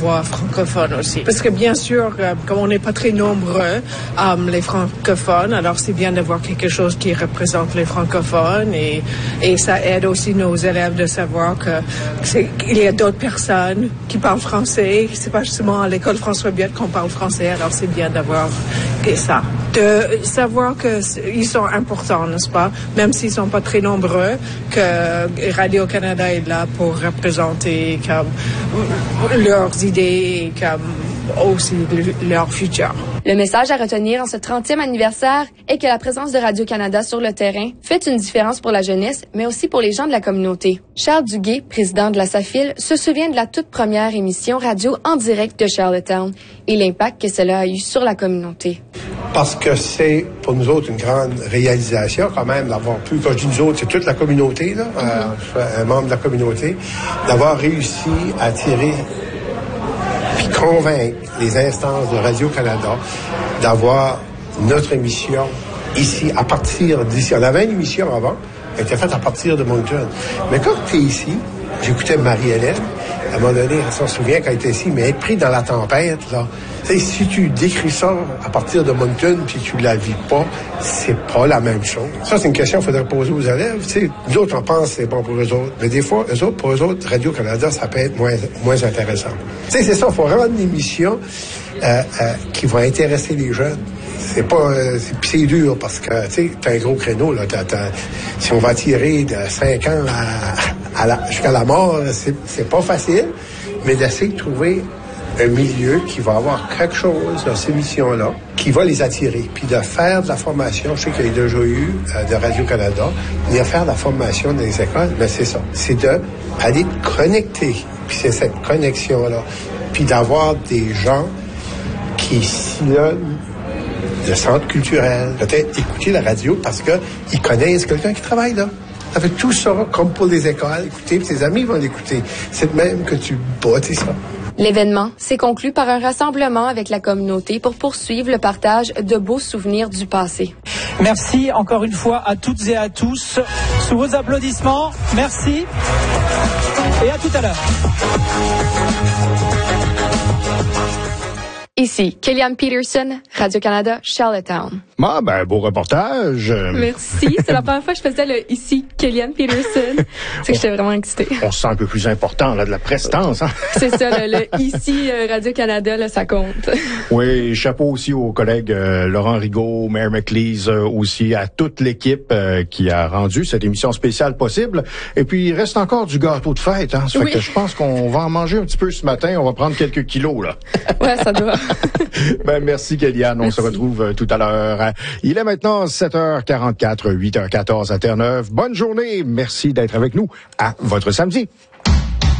voix francophone aussi. Parce que bien sûr, comme on n'est pas très nombreux, les francophones, alors c'est bien d'avoir quelque chose qui représente les francophones et ça aide aussi nos élèves de savoir qu'il y a d'autres personnes qui parlent français. C'est pas justement à l'école François Biette qu'on parle français, alors c'est bien d'avoir ça. De savoir qu'ils sont importants, n'est-ce pas? Même s'ils sont pas très nombreux, que Radio-Canada est là pour représenter comme leurs idées et comme aussi leur futur. Le message à retenir en ce 30e anniversaire est que la présence de Radio-Canada sur le terrain fait une différence pour la jeunesse, mais aussi pour les gens de la communauté. Charles Duguay, président de la SAFIL, se souvient de la toute première émission radio en direct de Charlottetown et l'impact que cela a eu sur la communauté. Parce que c'est, pour nous autres, une grande réalisation quand même d'avoir pu, quand je dis nous autres, c'est toute la communauté, là, un membre de la communauté, d'avoir réussi à attirer puis convaincre les instances de Radio-Canada d'avoir notre émission ici, à partir d'ici. On avait une émission avant, elle était faite à partir de Moncton. Mais quand tu es ici, j'écoutais Marie-Hélène, à un moment donné, elle s'en souvient quand elle était ici, mais être pris dans la tempête, là, tu sais, si tu décris ça à partir de Moncton puis tu la vis pas, c'est pas la même chose. Ça, c'est une question qu'il faudrait poser aux élèves. Tu sais, nous autres, on pense que c'est bon pour eux autres. Mais des fois, pour eux autres, Radio-Canada, ça peut être moins intéressant. Tu sais, c'est ça, il faut rendre une émission qui va intéresser les jeunes. C'est pas... c'est dur parce que, tu sais, t'as un gros créneau, là. Si on va tirer de 5 ans jusqu'à la mort, c'est pas facile, mais d'essayer de trouver un milieu qui va avoir quelque chose dans ces missions-là, qui va les attirer, puis de faire de la formation. Je sais qu'il y a déjà eu de Radio-Canada, venir faire de la formation dans les écoles, mais c'est ça. C'est d'aller connecter, puis c'est cette connexion-là, puis d'avoir des gens qui sillonnent le centre culturel, peut-être écouter la radio parce qu'ils connaissent quelqu'un qui travaille là. Ça fait tout ça, comme pour les écoles, écouter, puis tes amis vont l'écouter. C'est de même que tu bâtis ça. L'événement s'est conclu par un rassemblement avec la communauté pour poursuivre le partage de beaux souvenirs du passé. Merci encore une fois à toutes et à tous. Sous vos applaudissements, merci et à tout à l'heure. Ici, Kellyanne Peterson, Radio-Canada, Charlottetown. Ah, ben, beau reportage. Merci. C'est la première fois que je faisais le Ici, Kellyanne Peterson. C'est que j'étais vraiment excitée. On se sent un peu plus important, là, de la prestance, hein? C'est ça, le Ici, Radio-Canada, là, ça compte. Oui, chapeau aussi aux collègues Laurent Rigaud, Mary McLeese, aussi à toute l'équipe qui a rendu cette émission spéciale possible. Et puis, il reste encore du gâteau de fête, hein? Ça fait que je pense qu'on va en manger un petit peu ce matin. On va prendre quelques kilos, là. Ouais, ça doit. Ben, merci, Kellyanne. On se retrouve tout à l'heure. Il est maintenant 7h44, 8h14 à Terre-Neuve. Bonne journée. Merci d'être avec nous à votre samedi.